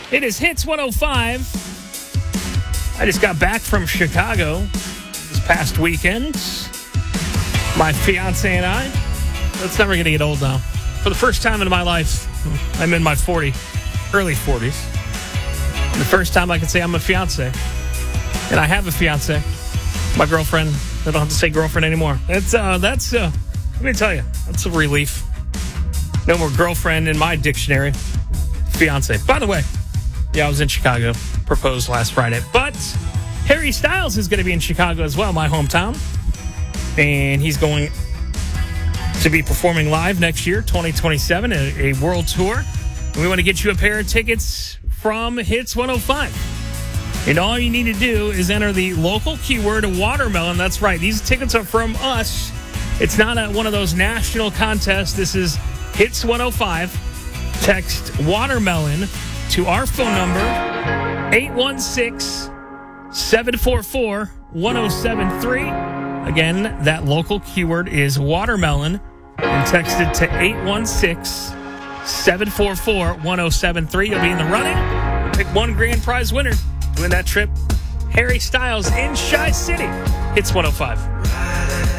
It is Hits 105. I just got back from Chicago this past weekend. My fiance and I. That's never going to get old now. For the first time in my life, I'm in my early 40s. The first time I can say I'm a fiance. And I have a fiance. My girlfriend. I don't have to say girlfriend anymore. That's let me tell you, that's a relief. No more girlfriend in my dictionary. Fiance. By the way, yeah, I was in Chicago. Proposed last Friday. But Harry Styles is going to be in Chicago as well, my hometown. And he's going to be performing live next year, 2027, a world tour. And we want to get you a pair of tickets from Hits 105. And all you need to do is enter the local keyword watermelon. That's right. These tickets are from us. It's not one of those national contests. This is Hits 105. Text watermelon to our phone number, 816-744-1073. Again, that local keyword is watermelon. And text it to 816-744-1073. You'll be in the running. Pick one grand prize winner. Win that trip. Harry Styles in Chi City. Hits 105.